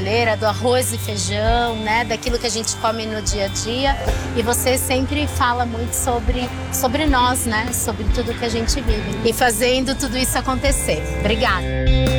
brasileira, do arroz e feijão, né? Daquilo que a gente come no dia a dia. E você sempre fala muito sobre nós, né? Sobre tudo que a gente vive. E fazendo tudo isso acontecer. Obrigada.